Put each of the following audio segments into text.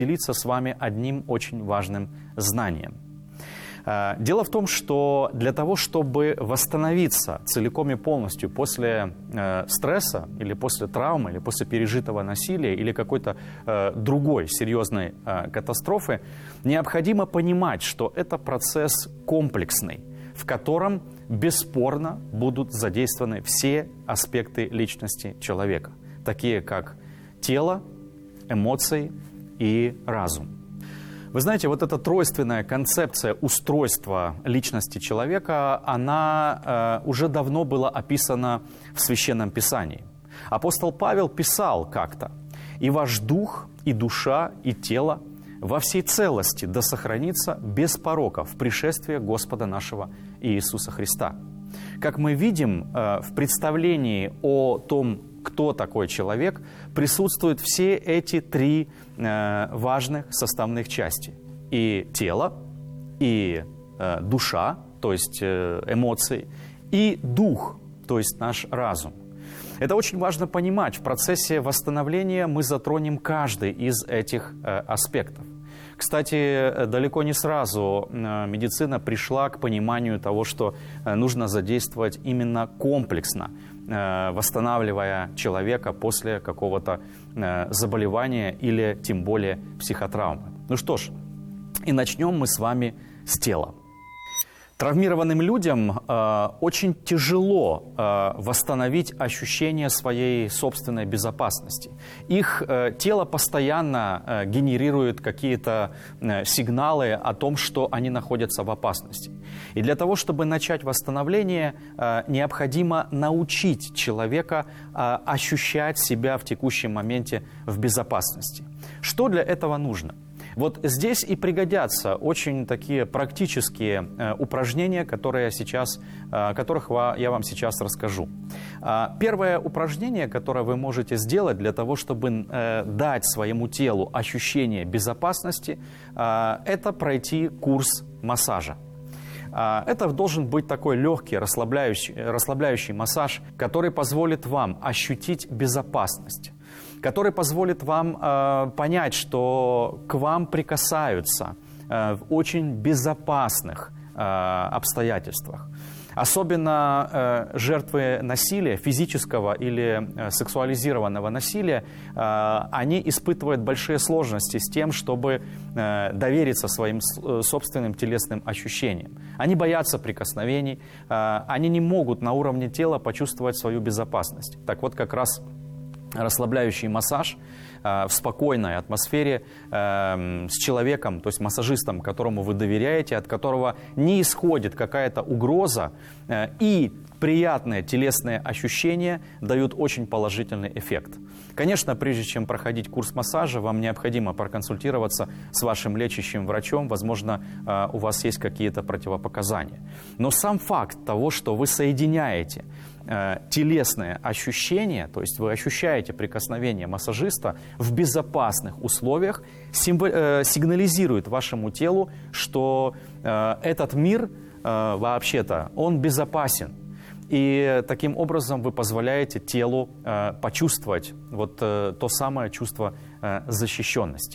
делиться с вами одним очень важным знанием. Дело в том, что для того, чтобы восстановиться целиком и полностью после стресса, или после травмы, или после пережитого насилия, или какой-то другой серьезной катастрофы, необходимо понимать, что это процесс комплексный, в котором бесспорно будут задействованы все аспекты личности человека, такие как тело, эмоции и разум. Вы знаете, вот эта тройственная концепция устройства личности человека, она уже давно была описана в Священном Писании. Апостол Павел писал как-то: «И ваш дух, и душа, и тело во всей целости да сохранится без порока в пришествии Господа нашего Иисуса Христа». Как мы видим, в представлении о том, кто такой человек, присутствуют все эти три важных составных части. И тело, и душа, то есть эмоции, и дух, то есть наш разум. Это очень важно понимать. В процессе восстановления мы затронем каждый из этих аспектов. Кстати, далеко не сразу медицина пришла к пониманию того, что нужно задействовать именно комплексно, восстанавливая человека после какого-то заболевания или тем более психотравмы. Ну что ж, и начнем мы с вами с тела. Травмированным людям очень тяжело восстановить ощущение своей собственной безопасности. Их тело постоянно генерирует какие-то сигналы о том, что они находятся в опасности. И для того, чтобы начать восстановление, необходимо научить человека ощущать себя в текущем моменте в безопасности. Что для этого нужно? Вот здесь и пригодятся очень такие практические упражнения, которых я вам сейчас расскажу. Первое упражнение, которое вы можете сделать для того, чтобы дать своему телу ощущение безопасности, это пройти курс массажа. Это должен быть такой легкий, расслабляющий массаж, который позволит вам ощутить безопасность, который позволит вам понять, что к вам прикасаются в очень безопасных обстоятельствах. Особенно жертвы насилия, физического или сексуализированного насилия, они испытывают большие сложности с тем, чтобы довериться своим собственным телесным ощущениям. Они боятся прикосновений, они не могут на уровне тела почувствовать свою безопасность. Так вот, как раз расслабляющий массаж в спокойной атмосфере с человеком, то есть массажистом, которому вы доверяете, от которого не исходит какая-то угроза, и приятные телесные ощущения дают очень положительный эффект. Конечно, прежде чем проходить курс массажа, вам необходимо проконсультироваться с вашим лечащим врачом. Возможно, у вас есть какие-то противопоказания. Но сам факт того, что вы соединяете телесные ощущения, то есть вы ощущаете прикосновение массажиста в безопасных условиях, сигнализирует вашему телу, что этот мир вообще-то, он безопасен. И таким образом вы позволяете телу почувствовать вот то самое чувство защищенности.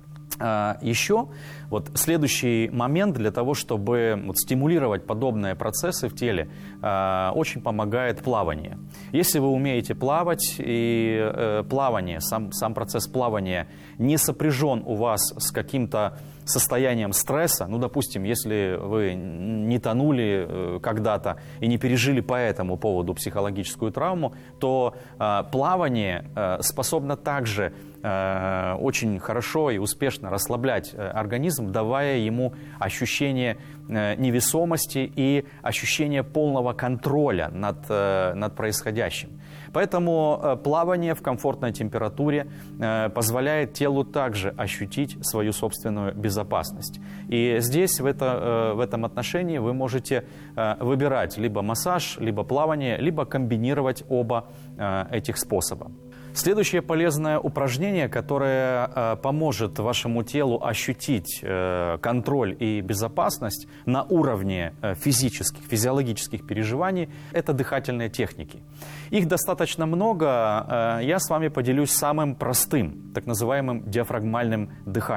Еще вот следующий момент для того, чтобы стимулировать подобные процессы в теле, очень помогает плавание. Если вы умеете плавать, и плавание, сам процесс плавания не сопряжен у вас с каким-то состоянием стресса, ну, допустим, если вы не тонули когда-то и не пережили по этому поводу психологическую травму, то плавание способно также очень хорошо и успешно расслаблять организм, давая ему ощущение невесомости и ощущение полного контроля над происходящим. Поэтому плавание в комфортной температуре позволяет телу также ощутить свою собственную безопасность. И здесь, в этом отношении, вы можете выбирать либо массаж, либо плавание, либо комбинировать оба этих способа. Следующее полезное упражнение, которое поможет вашему телу ощутить контроль и безопасность на уровне физиологических переживаний, это дыхательные техники. Их достаточно много. Я с вами поделюсь самым простым, так называемым диафрагмальным дыханием.